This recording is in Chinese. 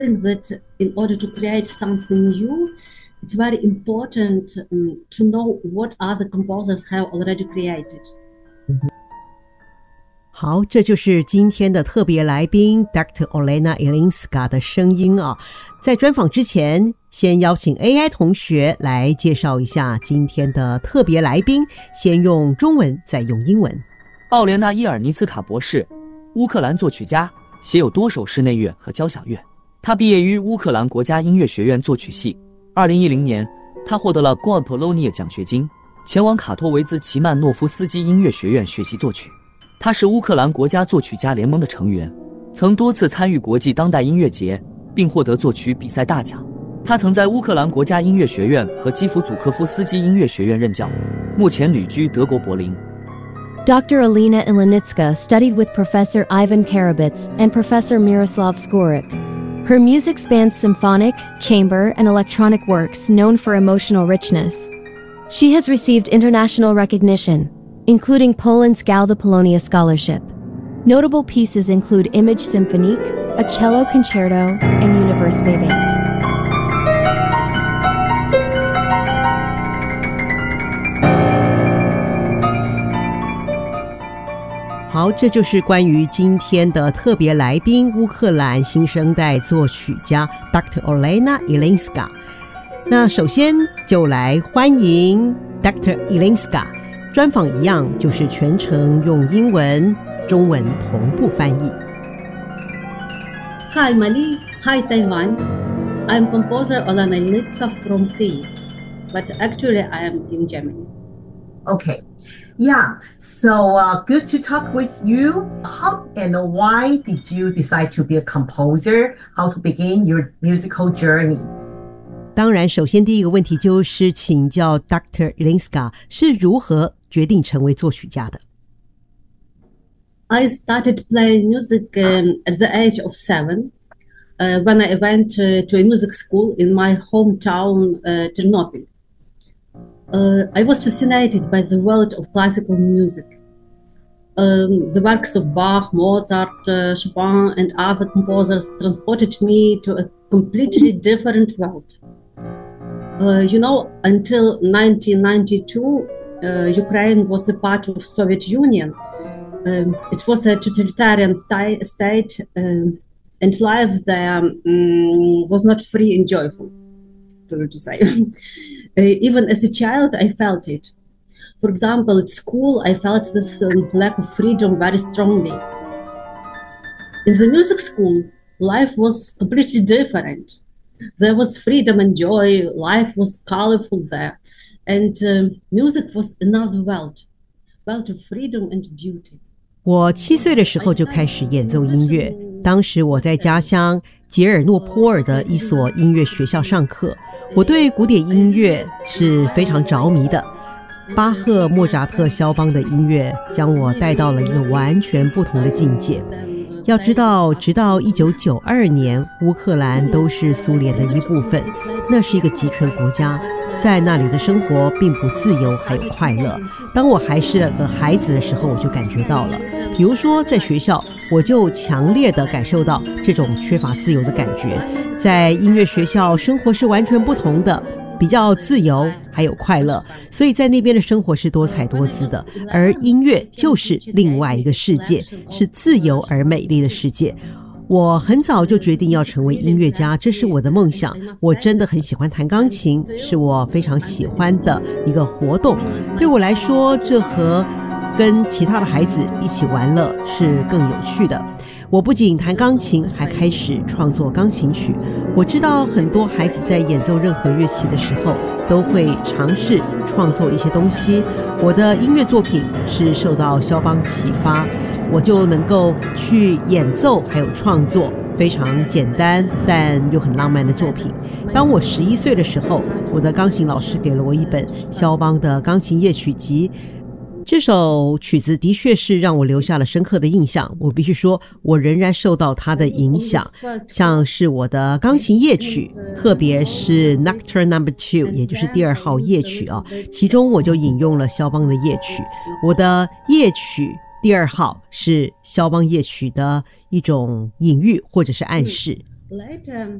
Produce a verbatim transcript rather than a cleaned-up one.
think that in order to create something new, it's very important um, to know what other composers have already created. 好，这就是今天的特别来宾 Doctor Olena Ilinska 的声音啊。在专访之前，先邀请 A I 同学来介绍一下今天的特别来宾，先用中文，再用英文。 奥莲娜·伊尔尼茨卡博士，乌克兰作曲家，写有多首室内乐和交响乐。他毕业于乌克兰国家音乐学院作曲系。二零一零年，他获得了 God Polonia 奖学金，前往卡托维兹齐曼诺夫斯基音乐学院学习作曲。他是乌克兰国家作曲家联盟的成员，曾多次参与国际当代音乐节，并获得作曲比赛大奖。他曾在乌克兰国家音乐学院和基辅祖科夫斯基音乐学院任教，目前旅居德国柏林。 Doctor Olena Ilinitska studied with Professor Ivan Karabits and Professor Miroslav Skorik. Her music spans symphonic, chamber, and electronic works known for emotional richness. She has received international recognition, including Poland's Galda Polonia Scholarship. Notable pieces include Image Symphonique, a cello concerto, and Universe Vivant. 好，这就是关于今天的特别来宾乌克兰新生代作曲家 Doctor Olena Ilinska。 那首先就来欢迎 Doctor Ilinska， 专访一样就是全程用英文中文同步翻译。 Hi Mali, hi Taiwan. I'm composer Olena Ilinska from Kyiv, but actually I am in Germany. Okay, yeah, so uh, good to talk with you. How and why did you decide to be a composer? How to begin your musical journey? 当然，首先第一个问题就是请教 Doctor Ilinska 是如何决定成为作曲家的。 I started playing music um, at the age of seven uh, when I went uh, to a music school in my hometown, uh, Ternopil. Uh, I was fascinated by the world of classical music. Um, the works of Bach, Mozart, uh, Chopin, and other composers transported me to a completely different world. Uh, you know, until nineteen ninety-two, uh, Ukraine was a part of Soviet Union. Um, it was a totalitarian sti- state, um, and life there um, was not free and joyful, to say. Uh, even as a child, I felt it. For example, at school, I felt this um, lack of freedom very strongly. In the music school, life was completely different. There was freedom and joy, life was colorful there, and um, music was another world, world of freedom and beauty. 我七岁的时候就开始演奏音乐，当时我在家乡杰尔诺波尔的一所音乐学校上课。我对古典音乐是非常着迷的，巴赫、莫扎特、肖邦的音乐将我带到了一个完全不同的境界。要知道，直到一九九二年，乌克兰都是苏联的一部分，那是一个集权国家，在那里的生活并不自由还有快乐。当我还是个孩子的时候，我就感觉到了，比如说在学校，我就强烈的感受到这种缺乏自由的感觉。在音乐学校生活是完全不同的，比较自由还有快乐，所以在那边的生活是多彩多姿的，而音乐就是另外一个世界，是自由而美丽的世界。我很早就决定要成为音乐家，这是我的梦想。我真的很喜欢弹钢琴，是我非常喜欢的一个活动。对我来说，这和跟其他的孩子一起玩乐是更有趣的。我不仅弹钢琴，还开始创作钢琴曲。我知道很多孩子在演奏任何乐器的时候，都会尝试创作一些东西。我的音乐作品是受到肖邦启发，我就能够去演奏还有创作非常简单但又很浪漫的作品。当我十一岁的时候，我的钢琴老师给了我一本肖邦的钢琴夜曲集。这首曲子的确是让我留下了深刻的印象，我必须说我仍然受到它的影响，像是我的钢琴夜曲，特别是 Nocturne Number Two， 也就是第二号夜曲啊，其中我就引用了肖邦的夜曲。我的夜曲第二号是肖邦夜曲的一种隐喻或者是暗示。 Later